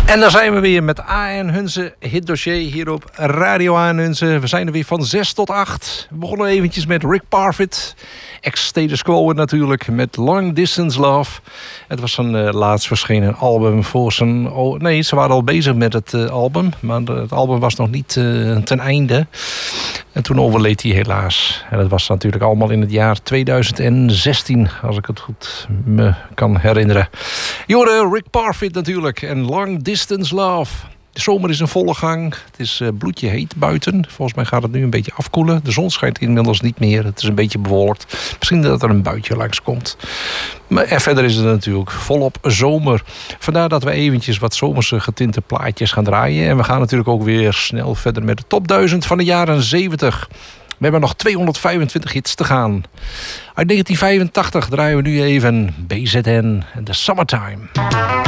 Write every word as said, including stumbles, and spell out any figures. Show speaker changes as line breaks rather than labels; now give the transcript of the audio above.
En daar zijn we weer met A en Hunze Hit Dossier hier op Radio A en Hunze. We zijn er weer van zes tot acht. We begonnen eventjes met Rick Parfitt. Ex-Status Quo natuurlijk, met Long Distance Love. Het was zijn uh, laatst verschenen album voor zijn... Oh, nee, ze waren al bezig met het uh, album. Maar de, het album was nog niet uh, ten einde. En toen overleed hij helaas. En dat was natuurlijk allemaal in het jaar tweeduizend zestien, als ik het goed me kan herinneren. Jorde, Rick Parfitt natuurlijk en Long Distance Love. De zomer is in volle gang. Het is uh, bloedje heet buiten. Volgens mij gaat het nu een beetje afkoelen. De zon schijnt inmiddels niet meer. Het is een beetje bewolkt. Misschien dat er een buitje langs komt. Maar en verder is het natuurlijk volop zomer. Vandaar dat we eventjes wat zomerse getinte plaatjes gaan draaien. En we gaan natuurlijk ook weer snel verder met de top duizend van de jaren zeventig. We hebben nog tweehonderdvijfentwintig hits te gaan. Uit negentien vijfentachtig draaien we nu even B Z N en The Summertime.